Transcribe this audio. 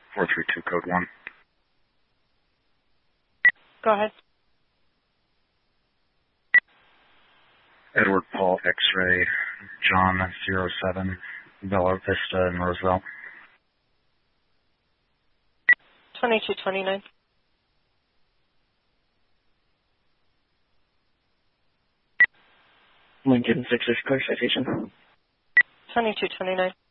432 code 1. Go ahead. Edward Paul X-Ray, John 07, Bella Vista in Roosevelt. 2229. Lincoln 6 car citation. 2229.